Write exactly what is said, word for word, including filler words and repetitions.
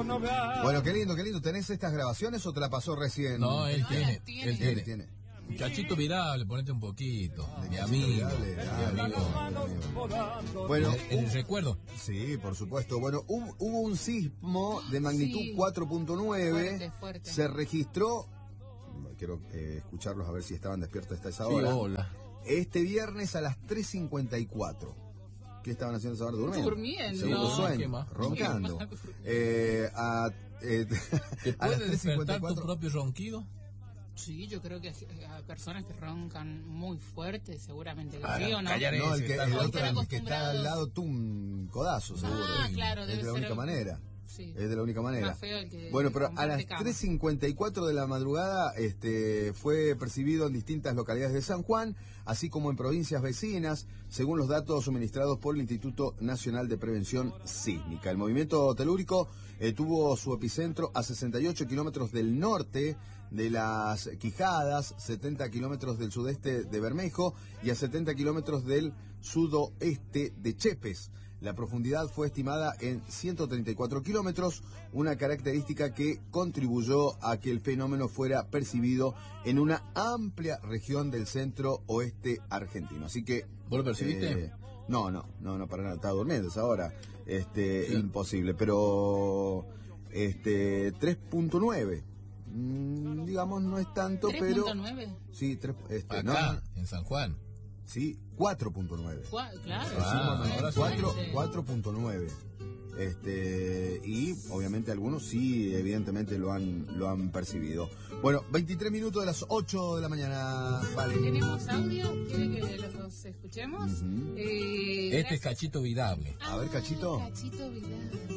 Bueno, qué lindo, qué lindo. ¿Tenés estas grabaciones o te la pasó recién? No, él tiene, tiene. él tiene. Él tiene. Muchachito virable, ponete un poquito. De Mi Cachito amigo. Virable, Mi ah, amigo. Bueno, El, el un- recuerdo. sí, por supuesto. Bueno, hubo, hubo un sismo de magnitud Sí. cuatro punto nueve. Fuerte, fuerte. Se registró. Quiero eh, escucharlos a ver si estaban despiertos hasta esa Sí, hora. hola. Este viernes a las tres cincuenta y cuatro. ¿Qué estaban haciendo esa hora? Durmiendo. Durmiendo. Segundo No, sueño, ¿qué más? roncando. ¿Qué más? Eh, a, eh, ¿Te a las puede tres despertar cincuenta y tu cuatro. propio ronquido? Sí, yo creo que a personas que roncan muy fuerte, seguramente que Ah, sí, ¿o no? callar No, el ese, que, está el loco. otro, el que está Acostumbrados. al lado, tú un codazo, seguro. Ah, claro, es debe de la ser única el- manera. Sí. Es de la única manera. Más feo el que Bueno, pero a comparte las cama. tres cincuenta y cuatro de la madrugada este, fue percibido en distintas localidades de San Juan, así como en provincias vecinas, según los datos suministrados por el Instituto Nacional de Prevención Sísmica. El movimiento telúrico eh, tuvo su epicentro a sesenta y ocho kilómetros del norte de las Quijadas, setenta kilómetros del sudeste de Bermejo y a setenta kilómetros del sudoeste de Chepes. La profundidad fue estimada en ciento treinta y cuatro kilómetros, una característica que contribuyó a que el fenómeno fuera percibido en una amplia región del centro oeste argentino. Así que... ¿Vos lo percibiste? eh, no, no, no, no, para nada. Estaba durmiendo esa hora. Este, Sí. imposible. Pero, este, tres punto nueve. Mm, digamos, no es tanto, ¿tres pero... punto nueve? Sí, tres, este, Acá, no, en San Juan. sí, cuatro punto nueve. Cua- Claro. Ah, sí, ahora sí. cuatro fuerte. cuatro punto nueve. Este, y obviamente algunos sí, evidentemente lo han, lo han percibido. Bueno, veintitrés minutos de las ocho de la mañana. Vale. ¿Tenemos audio? ¿Quiere que los dos escuchemos? Ujú. Eh, Este es gracias. Cachito Virable. A ver, Cachito. Ah, Cachito Vidal.